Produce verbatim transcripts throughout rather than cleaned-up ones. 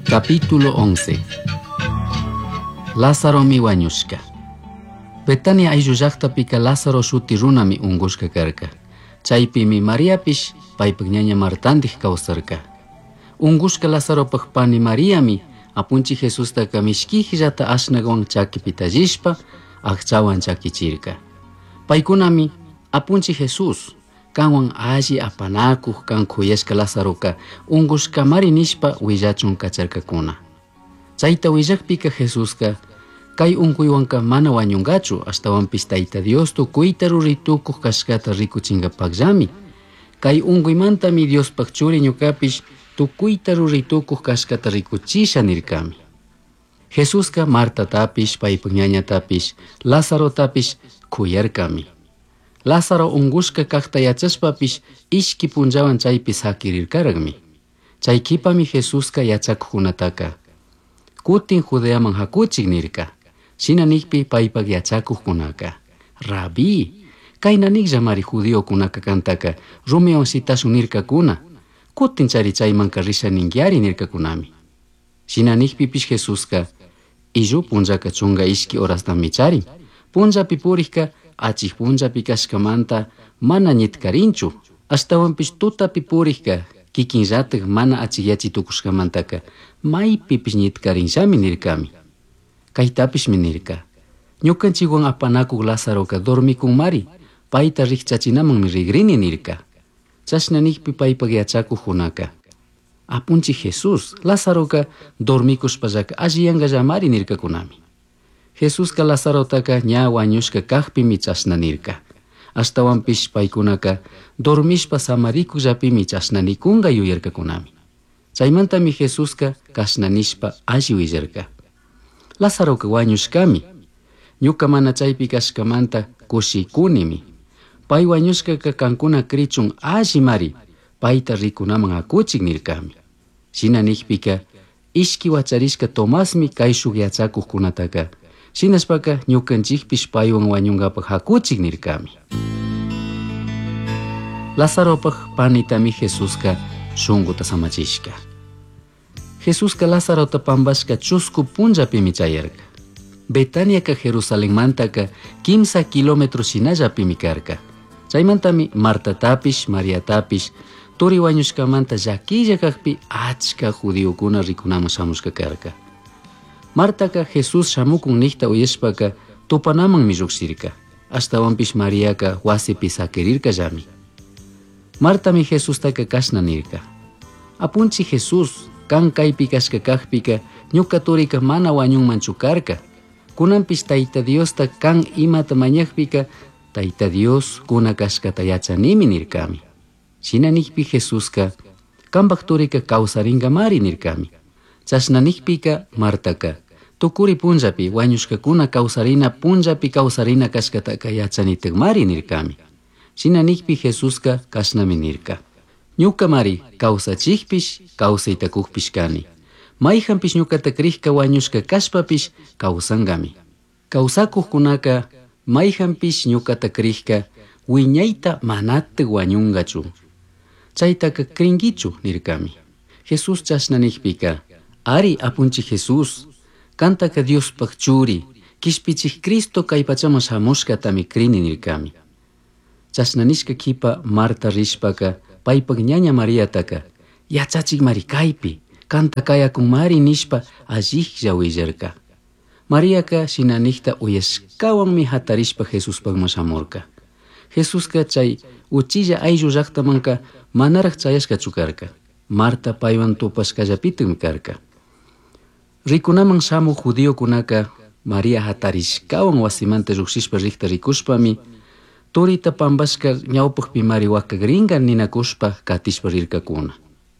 Capítulo once. Lázaro mi wañushka. Betania ayllu llaqtapika Lázaro shuti runami ungushka karka. Chaypimi Mariapish paypaq ñaña Martantij kawsarka. Ungushka Lazaropaq pani Mariami apunchi Jesustaka mishkijillata ashnaqwan chakipita llishpa aqchawan chakichirka. Paykunami apunchi Jesus kanwan alli apanakuq kan khuyashka Lazaroka ungushka Mari nishpa willachun kacharkakuna. Chayta willakpika Jesuska kay unkuywanka mana wañungachu ashtawanpish Tayta Dios tukuyta ruritukuq kashkata rikuchinkapaqllami. Kay unkuymantami Diospaq churi ñukapish tukuyta ruritukuq kashkata rikuchisha nirkami. Jesuska Martatapish paypaq ñañatapish Lazarotapish kuyarkami. Lázaro ungushka kaqta yachashpapish ishki punllawan chaypi sakirirkaraqmi. Chaykipami Jesuska yachakuqkunataka kutin Judeaman hakuchik nirka. Shina nikpi paypaq yachakuqkunaka Rabí, kayna niklla mari judiokunaka kantaka Rumiwan sitashun nirkakuna kutin chari chaymanka risha ninkyari nirkakunami. Shina nikpipish Jesuska illu punllaka chunga ishki horastami charin. Punllapi purikka achik punllapi kashkamanta mana ñitkarinchu. Ashtawanpish tutapi purikka kikinllatik mana achikyachitukушkamantaka maypipish ñitkarinllami nirkami. Kaytapishmi nirka. Ñukanchikwan apanakuq Lazaroka dormikunmari payta rikchachinamanmi rigrini nirka. Chashna nikpi paypaq yachakuqkunaka apunchi Jesus Lazaroka dormikushpallaka alliyangallamari nirkakunami. Jesuska Lazarotaka ña wañushka kaqpimi chashna nirka. Ashtawanpish paykunaka dormishpa samarikullapimi chashna nikunga yuyarkakunami. Chaymantami Jesuska kashna nishpa alli willarka. Lazaroka wañushkami. Ñuka mana chaypi kashkamanta kushikunimi. Pay wañushkaka kankuna krichun alli mari payta rikunaman akuchik nirkami. Shina nikpika ishki wacharishka Tomasmi kay shuk yachakuqkunataka shinashpaka ñukanchikpish paywan wañunkapaq hakuchik nirkami. Lazaropaq panitami Jesuska shunquta samachishka. Jesuska Lazarota pambashka chusku punllapimi chayarka. Betaniaka Jerusalenmantaka kimsa kilómetros shinallapimi karka. Chaymantami Martatapish Mariatapish turi wañushkamanta llakilla kaqpi achka judiokuna rikunaman shamushka karka. Martaka Jesus shamukun nikta uyashpaka tupanamanmi lluqsirka. Ashtawanpish Mariaka wasipi sakirirkallami. Martami Jesustaka kashna nirka. Apunchi Jesus kan kaypi kashka kaqpika ñuka turika mana wañunmanchu karka. Kunanpish Tayta Diosta kan imata mañaqpika Tayta Dios kuna kashkata yachanimi nirkami. Shina nikpi Jesuska kanpaq turika kawsaringa mari nirkami. Chashna nikpika Martaka tukuri punllapi wañushkakuna kawsarina punllapi kawsarina kashkataka yachanitaq mari nirkami. Shina nikpi Jesuska kashnami nirka. Ñuka mari kawsachikpish kawsaytakuqpish kani. Mayhanpish ñukata krikka wañushka kashpapish kawsangami. Kawsakuqkunaka mayhanpish ñukata krikka wiñayta manataq wañungachu. Chaytaka krinkichu nirkami. Jesus chashna nikpika ari apunchi Jesus kantaka Diospaq churi kishpichik Cristo kay pachaman shamushkatami krini nirkami. Chashna nishka kipa Marta rishpaka paypaq ñaña Mariataka yachachik mari kaypi kanta kayakun mari nishpa alliqlla willarka. Mariaka shina nikta uyashkawanmi hatarishpa Jesuspaqman shamurka. Jesuska chay uchilla ayllu llaqtamanka manaraq chayashkachu karka. Marta paywan tupashkallapitami karka. Rikunaman shamuq judiokunaka Maria hatarishkawan wasimanta lluqshishpa riqta rikushpami turita pambashka ñawpaqpi mari wakagringan ninakushpa katishpa rirkakuna.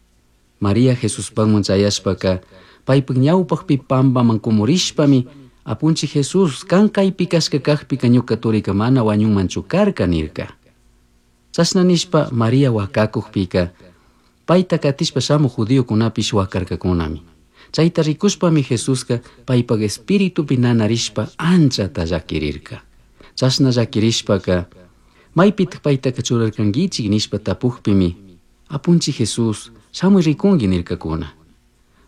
Maria Jesuspaqman chayashpaka paypaq ñawpaqpi pampaman kumurishpami apunchi Jesus kan kaypi kashka kaqpika ñuka turika mana wañunmanchu karka nirka. Chashna nishpa Maria wakakuqpika payta katishpa shamuq judiokunapish wakarkakunami. Chayta rikushpami Jesuska paypaq espiritupi nanarishpa anchata llakirirka. Chashna llakirishpaka maypitaq paytaka churarkankichik nishpa tapuqpimi apunchi Jesus shamuy rikunki nirkakuna.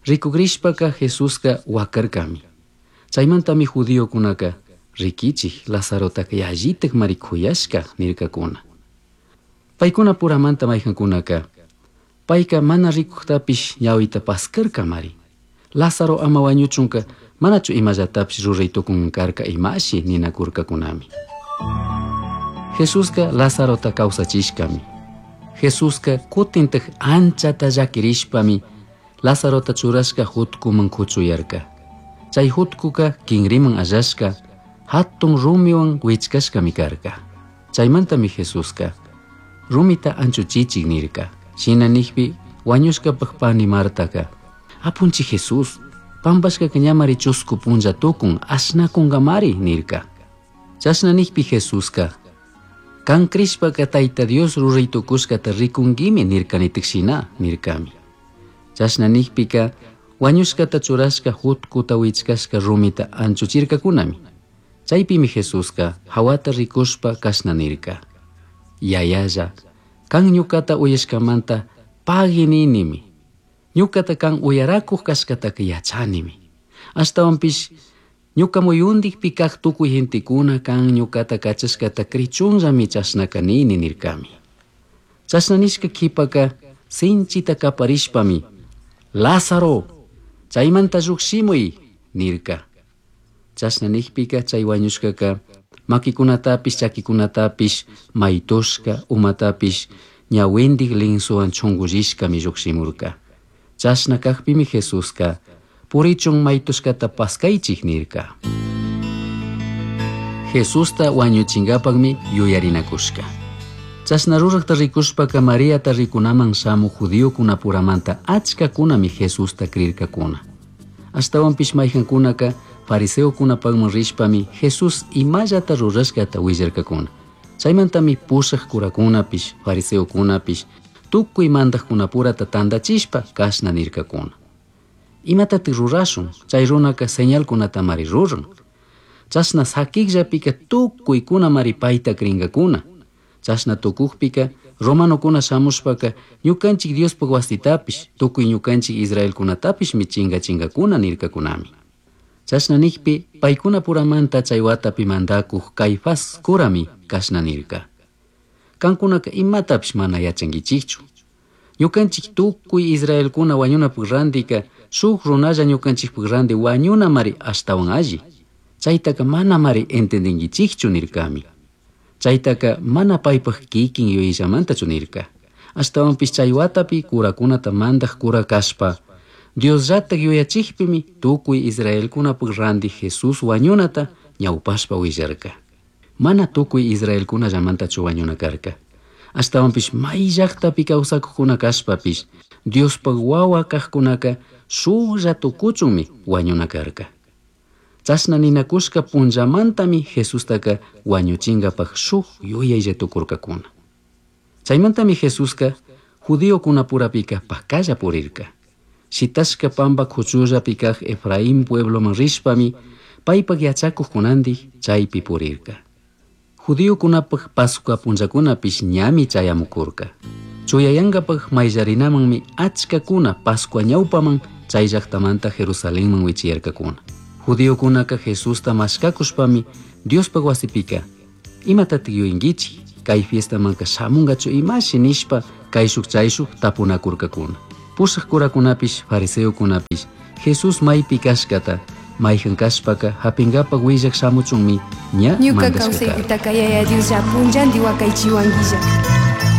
Rikugrishpaka Jesuska wakarkami. Chaymantami judiokunaka rikichik Lazarotaka yallitak mari kuyashka nirkakuna. Paykuna puramanta mayjankunaka payka mana rikuktapish ñawita paskarka mari. Lázaro ama wañuchunka manachu imallatapish ruraytukunkarka imashi ninakurkakunami. Jesuska Lazarota kawsachishkami. Jesuska kutintak anchata llakirishpami Lazarota churashka hutkuman kuchuyarka. Chay hutkuka kinriman allashka hatun rumiwan wichkashkami karka. Chaymantami Jesuska rumita anchuchichik nirka. Shina nikpi wañushkapak pani Martaka apunchi Jesus pampashka ñamari chusku punlla tukun ashnakungamari nirka. Chashna nikpi Jesuska kan krishpaka Tayta Dios ruraytukushkata rikungimi nirkanitik shina nirkami. Chashna nikpika wañushkata churashka hutkuta wichkashka rumita anchuchirkakunami. Chaypimi Jesuska hawata rikushpa kashna nirka. Yayalla kan ñukata uyashkamanta pagininimi. Ñukata kan uyarakuq kashkataka yachanimi. Ashtawanpish ñuka muyundikpi kaq tukuy gentikuna kan ñukata kachashkata krichunllami chashnaka nini nirkami. Chashna nishka kipaka sinchita kaparishpami Lázaro chaymanta llukshimuy nirka. Chashna nikpika chay wañushkaka makikunatapish chakikunatapish maytushka umatapish ñawindik linsuwan chungullishkami llukshimuurka. Chashna kaqpimi Jesuska purichun maytushkata paskaychik nirka. Jesusta wañuchinkapakmi yuyarinakushka. Chashna rurakta rikushpaka Mariata rikunaman shamuq judíokuna puramanta achkakunami Jesusta krirkakuna. Ashtawanpish mayjankunaka fariseokunapakman rishpami Jesus imallata rurashkata willarkakuna. Chaymantami pushaq kurakunapish fariseokunapish tukuy mandaqkunapurata tandachishpa kashna nirkakuna. Imatati rurashun chay runaka señalkunata mari ruran. Chashna sakikllapika tukuykuna mari payta krinkakuna. Chashna tukukpika romanokuna shamushpaka ñukanchik Diospak wasitapish tukuy ñukanchik Israelkunatapish mi chinga chingakuna nirkakunami. Chashna nikpi paykuna puramanta chay watapi mandakuq Caifás kurami kashna nirka. Kankunaka imatapish mana yachankichikchu. Ñukanchik tukuy Israelkuna wañunapak randika shuk runalla ñukanchikpak randi wañuna mari ashtawan alli. Chaytaka mana mari entendinkichikchu nirkami. Chaytaka mana paypak kikin yuyallamantachu nirka. Ashtawanpish chay watapi kurakunata mandaq kura kashpa Dios llatak yuyachikpimi tukuy Israelkunapak randi Jesus wañunata ñawpashpa willarka. Mana tukuy Israelkunallamantachu wañuna karka. Ashtawanpish may llaqtapi kawsakuqkuna kashpapish Diospak wawa kaqkunaka shuklla tukuchunmi wañuna karka. Chashna ninakushka punchamantami Jesustaka wañuchinkapak shuk yuyaylla tukurkakuna. Chaymantami Jesuska judíokuna purapika pakalla purirka. Shitashka pampa kuchurrapi kaq Efraín puebloman rishpami paypak yachakuqkunandi chaypi purirka. Judíokunapak Pascua punchakunapish ñami chayamukurka. Chuyayankapak mayllarinamanmi achkakuna Pascua ñawpaman chay llaqtamanta Jerusalenman wichiyarkakuna. Judíokunaka Jesusta mashkakushpami Diospak wasipika imatati yuyinkichik kay fiestamanka shamungachu imashi nishpa kayshuk chayshuk tapunakurkakuna. Pushaq kurakunapish fariseokunapish Jesus maypi kashkata mayjan kashpaka hapinkapak willak shamuchunmi ña Ñuka mandashkakara. kawsaykutaka yaya Dios punllandi wakaychiwankilla.